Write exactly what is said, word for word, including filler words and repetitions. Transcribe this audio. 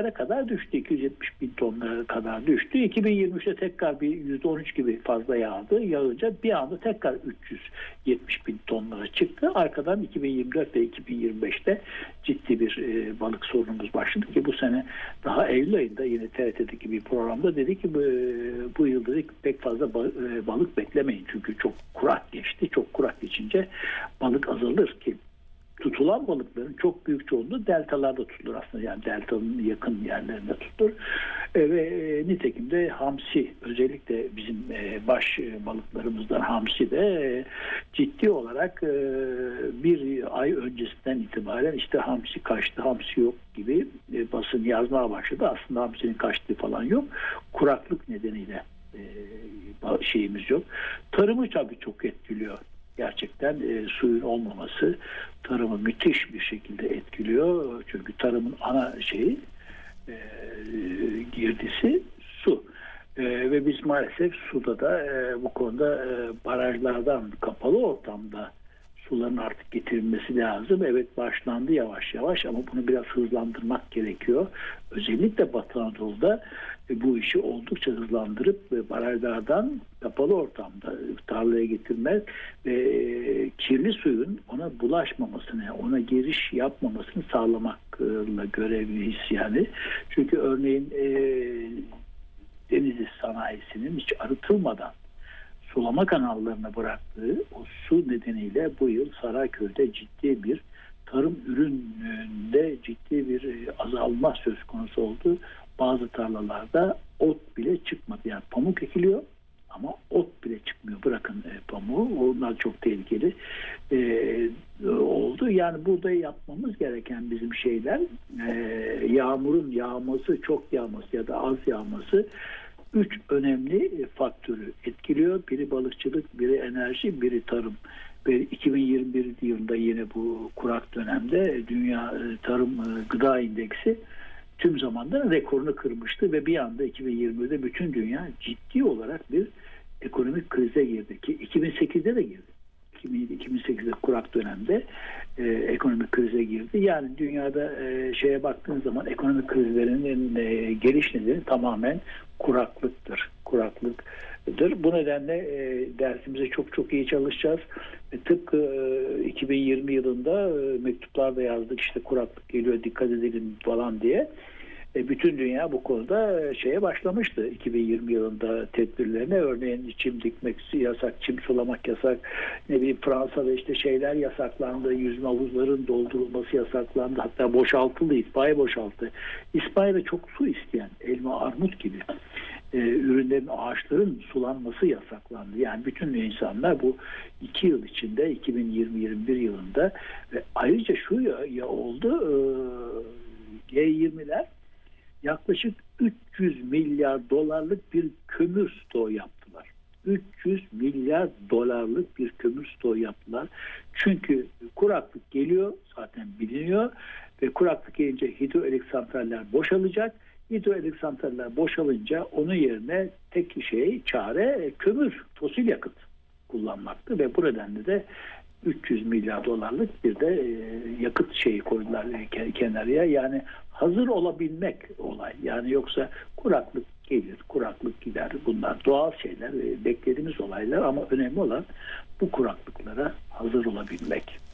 tonlara kadar düştü. iki yüz yetmiş bin tonlara kadar düştü. iki bin yirmi üçte tekrar bir yüzde on üç gibi fazla yağdı. Yağınca bir anda tekrar üç yüz yetmiş bin tonlara çıktı. Arkadan iki bin yirmi dört ve iki bin yirmi beşte ciddi bir e, balık sorunumuz başladı ki bu sene daha Eylül ayında yine T R T'deki bir programda dedi ki bu, bu yıl dedik pek fazla balık beklemeyin. Çünkü çok kurak geçti. Çok kurak geçince balık azalır ki tutulan balıkların çok büyük çoğunluğu deltalarda tutulur aslında. Yani deltanın yakın yerlerinde tutulur. E, ve e, nitekim de hamsi, özellikle bizim e, baş balıklarımızdan hamsi de e, ciddi olarak e, bir ay öncesinden itibaren işte hamsi kaçtı, hamsi yok gibi e, basın yazmaya başladı. Aslında hamsinin kaçtığı falan yok. Kuraklık nedeniyle e, şeyimiz yok. Tarımı tabii çok etkiliyor. Gerçekten e, suyun olmaması tarımı müthiş bir şekilde etkiliyor. Çünkü tarımın ana şeyi e, girdisi su. E, ve biz maalesef suda da e, bu konuda e, barajlardan kapalı ortamda suların artık getirilmesi lazım. Evet, başlandı yavaş yavaş ama bunu biraz hızlandırmak gerekiyor. Özellikle Batı Anadolu'da e, bu işi oldukça hızlandırıp e, barajlardan kapalı ortamda tarlaya getirmek ve e, kirli suyun ona bulaşmamasını, ona giriş yapmamasını sağlamakla görevliyiz yani. Çünkü örneğin e, Denizli sanayisinin hiç arıtılmadan sulama kanallarına bıraktığı o su nedeniyle bu yıl Sarayköy'de ciddi bir tarım ürününde ciddi bir azalma söz konusu oldu. Bazı tarlalarda ot bile çıkmadı. Yani pamuk ekiliyor ama ot bile çıkmıyor. Bırakın e, pamuğu. Onlar çok tehlikeli e, oldu. Yani burada yapmamız gereken bizim şeyler e, yağmurun yağması, çok yağması ya da az yağması üç önemli faktörü etkiliyor. Biri balıkçılık, biri enerji, biri tarım. Ve iki bin yirmi bir yılında yine bu kurak dönemde Dünya Tarım Gıda İndeksi tüm zamanların rekorunu kırmıştı ve bir anda iki bin yirmi birde bütün dünya ciddi olarak bir ekonomik krize girdi ki iki bin sekizde de girdi. iki bin sekizde kurak dönemde e, ekonomik krize girdi. Yani dünyada e, şeye baktığınız zaman ekonomik krizlerinin e, geliş nedeni tamamen kuraklıktır. Kuraklıktır. Bu nedenle e, dersimize çok çok iyi çalışacağız. E, tıpkı e, iki bin yirmi yılında e, mektuplarda yazdık işte kuraklık geliyor dikkat edelim falan diye. E, bütün dünya bu konuda şeye başlamıştı iki bin yirmi yılında tedbirlerine. Örneğin çim dikmek yasak, çim sulamak yasak. Ne bileyim Fransa'da işte şeyler yasaklandı. Yüzme havuzların doldurulması yasaklandı. Hatta boşaltıldı. İtfaiye boşalttı. İspanya'da çok su isteyen elma, armut gibi e, ürünlerin, ağaçların sulanması yasaklandı. Yani bütün insanlar bu iki yıl içinde iki bin yirmi yirmi bir yılında ve ayrıca şu ya, ya oldu e, G yirmiler yaklaşık üç yüz milyar dolarlık bir kömür stoğu yaptılar. üç yüz milyar dolarlık bir kömür stoğu yaptılar. Çünkü kuraklık geliyor, zaten biliniyor ve kuraklık gelince hidroelektrik santraller boşalacak. Hidroelektrik santraller boşalınca onun yerine tek şey, çare kömür, fosil yakıt kullanmaktı ve bu nedenle de üç yüz milyar dolarlık bir de yakıt şeyi koydular kenarıya. Yani hazır olabilmek olay. Yani yoksa kuraklık gelir, kuraklık gider. Bunlar doğal şeyler, beklediğimiz olaylar ama önemli olan bu kuraklıklara hazır olabilmek.